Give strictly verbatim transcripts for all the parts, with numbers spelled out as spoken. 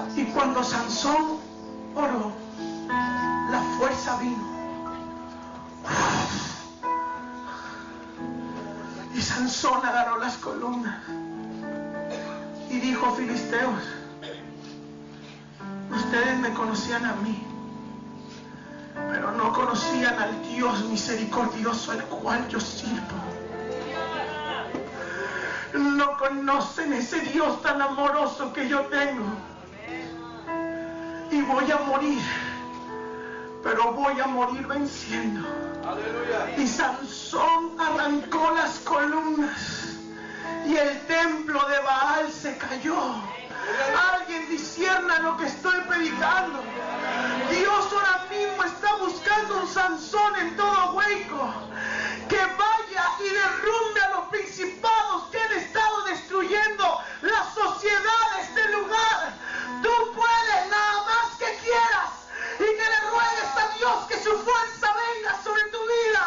Y cuando Sansón oró, la fuerza vino. Y Sansón agarró las columnas y dijo: filisteos, ustedes me conocían a mí, pero no conocían al Dios misericordioso al cual yo sirvo. No conocen ese Dios tan amoroso que yo tengo. Y voy a morir, pero voy a morir venciendo. Aleluya. Y Sansón arrancó las columnas y el templo de Baal se cayó. Alguien discierna lo que estoy predicando. Dios ahora mismo está buscando un Sansón en todo Hueco, que vaya y derrumbe a los principados que han estado destruyendo la sociedad de este lugar. Tú puedes, nada más que quieras, y que le ruegues a Dios que su fuerza venga sobre tu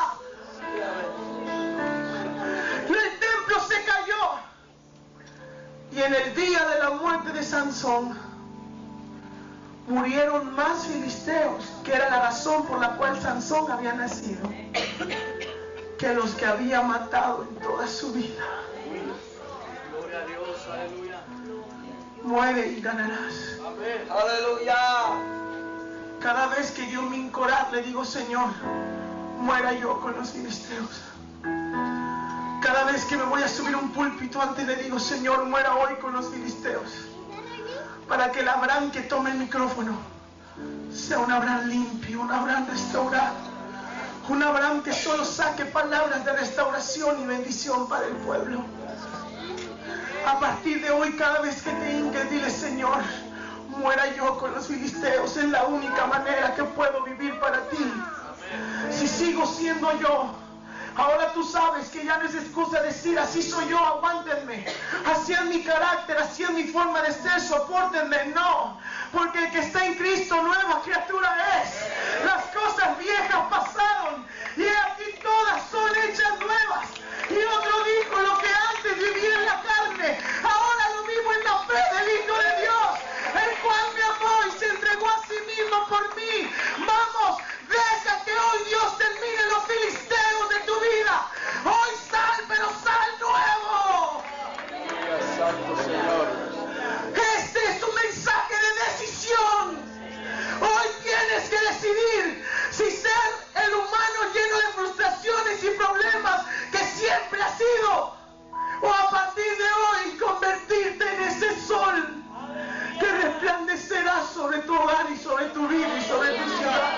vida. El templo se cayó. Y en el día de la muerte de Sansón murieron más filisteos, que era la razón por la cual Sansón había nacido, que los que había matado en toda su vida. Gloria a Dios, aleluya. Muere y ganarás. Amén, aleluya. Cada vez que yo me encorar, le digo: Señor, muera yo con los filisteos. Cada vez que me voy a subir un púlpito, antes le digo: Señor, muera hoy con los filisteos, para que el Abraham que tome el micrófono sea un Abraham limpio, un Abraham restaurado, un Abraham que solo saque palabras de restauración y bendición para el pueblo. A partir de hoy, cada vez que te hinques, dile: Señor, muera yo con los filisteos. Es la única manera que puedo vivir para ti. Si sigo siendo yo, ahora tú sabes que ya no es excusa decir: así soy yo, aguántenme, así es mi carácter, así es mi forma de ser, sopórtenme. No, porque el que está en Cristo, nueva criatura es. Las cosas viejas pasaron y aquí todas son hechas nuevas. Y otro dijo: lo que antes vivía en la carne, ahora lo vivo en la fe del Hijo de Dios, el cual me amó y se entregó a sí mismo por mí. Vamos, deja que hoy Dios termine los filisteos de tu vida. Hoy sal, pero sal nuevo. Santo Señor. Este es un mensaje de decisión. Hoy tienes que decidir si ser el humano lleno de frustraciones y problemas que siempre has sido, o a partir de hoy convertirte en ese sol que resplandecerá sobre tu hogar y sobre tu vida y sobre tu ciudad.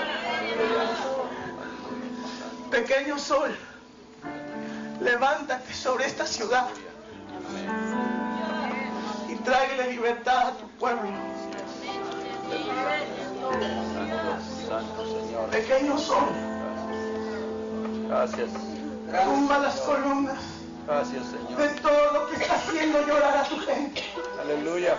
Pequeño sol, levántate sobre esta ciudad y tráele libertad a tu pueblo. Santo Señor. Pequeño sol, Gracias. tumba las columnas Gracias, Señor. de todo lo que está haciendo llorar a tu gente. Aleluya.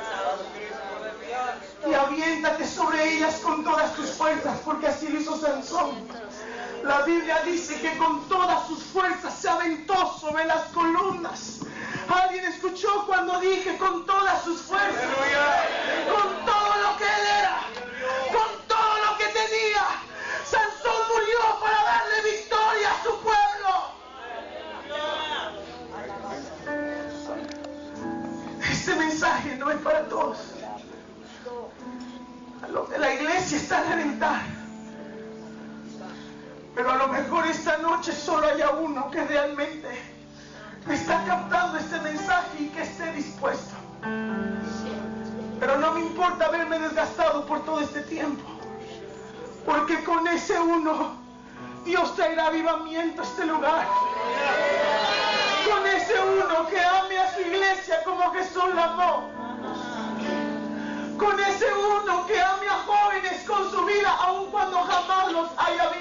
Y aviéntate sobre ellas con todas tus fuerzas, porque así lo hizo Sansón. La Biblia dice que con todas sus fuerzas se aventó sobre las columnas. ¿Alguien escuchó cuando dije con todas sus fuerzas? Con todo lo que él era, con todo lo que tenía. Sansón murió para darle victoria a su pueblo. Este mensaje no es para todos. A lo que la iglesia está a reventar. Pero a lo mejor esta noche solo haya uno que realmente está captando este mensaje y que esté dispuesto. Pero no me importa haberme desgastado por todo este tiempo, porque con ese uno Dios traerá avivamiento a este lugar. Con ese uno que ame a su iglesia como Jesús la amó. Con ese uno que ame a jóvenes con su vida, aun cuando jamás los haya